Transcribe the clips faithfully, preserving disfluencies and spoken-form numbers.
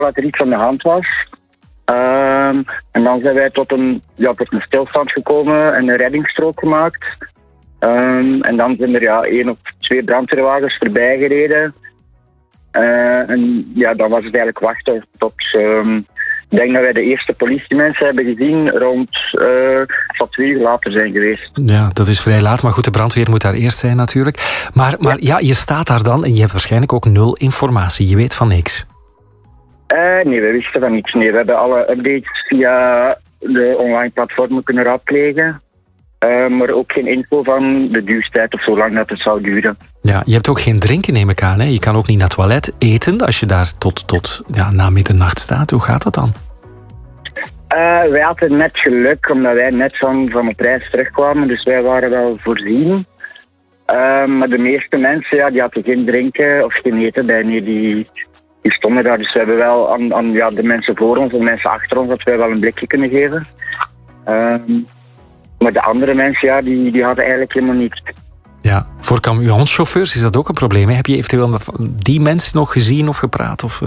dat er iets aan de hand was. Um, en dan zijn wij tot een, ja, tot een stilstand gekomen en een reddingsstrook gemaakt. Um, en dan zijn er ja, één of twee brandweerwagens voorbij gereden. Uh, en ja, dan was het eigenlijk wachten tot... Um, ik denk dat wij de eerste politiemensen hebben gezien rond uh, wat twee uur later zijn geweest. Ja, dat is vrij laat, maar goed, de brandweer moet daar eerst zijn natuurlijk. Maar, maar ja. ja, je staat daar dan en je hebt waarschijnlijk ook nul informatie. Je weet van niks. Uh, nee, we wisten van niets. Nee, we hebben alle updates via de online platformen kunnen raadplegen. Uh, maar ook geen info van de duurtijd of zo lang dat het zou duren. Ja, je hebt ook geen drinken, neem ik aan. Hè? Je kan ook niet naar het toilet eten als je daar tot, tot ja, na middernacht staat. Hoe gaat dat dan? Uh, wij hadden net geluk, omdat wij net van, van op reis terugkwamen. Dus wij waren wel voorzien. Uh, maar de meeste mensen ja, die hadden geen drinken of geen eten bij. Nee, die, die stonden daar. Dus we hebben wel aan, aan ja, de mensen voor ons en de mensen achter ons dat wij wel een blikje kunnen geven. Uh, Maar de andere mensen, ja, die, die hadden eigenlijk helemaal niets. Ja, voor camionchauffeurs is dat ook een probleem. Hè? Heb je eventueel die mensen nog gezien of gepraat? Of, uh...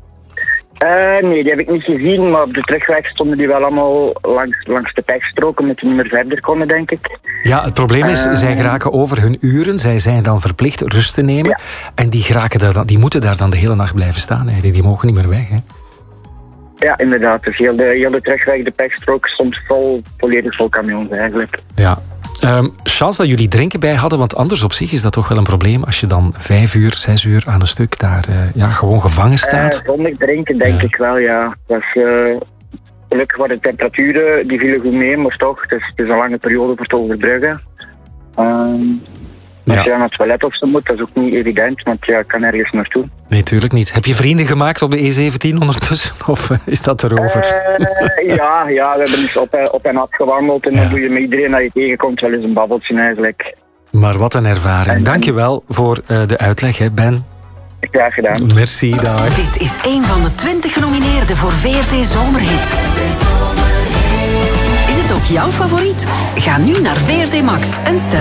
Uh, nee, die heb ik niet gezien. Maar op de terugweg stonden die wel allemaal langs, langs de pechstroken met die niet meer verder konden, denk ik. Ja, het probleem is, uh... zij geraken over hun uren. Zij zijn dan verplicht rust te nemen. Ja. En die, geraken daar dan, die moeten daar dan de hele nacht blijven staan. Eigenlijk. Die mogen niet meer weg, hè? Ja, inderdaad. Dus heel de, heel de terugweg, de pechstrook stond vol, volledig vol camions eigenlijk. Ja. Um, chance dat jullie drinken bij hadden, want anders op zich is dat toch wel een probleem als je dan vijf uur, zes uur aan een stuk daar uh, ja, gewoon gevangen staat. Uh, zonder drinken denk ja. ik wel, ja. Dat is, uh, gelukkig waren de temperaturen, die vielen goed mee, maar toch, het is, het is een lange periode voor te overbruggen. Um, Als ja. je naar het toilet of zo moet, dat is ook niet evident, want je kan ergens naartoe. Nee, tuurlijk niet. Heb je vrienden gemaakt op de E zeventien ondertussen? Of is dat erover? Uh, ja, ja, we hebben dus op, op en af gewandeld. En ja. dan doe je met iedereen dat je tegenkomt wel eens een babbeltje eigenlijk. Maar wat een ervaring. En, dank je wel voor uh, de uitleg, hè, Ben. Graag gedaan. Merci, dag. Dit is een van de twintig genomineerden voor V R T Zomerhit. Is het ook jouw favoriet? Ga nu naar V R T Max en stem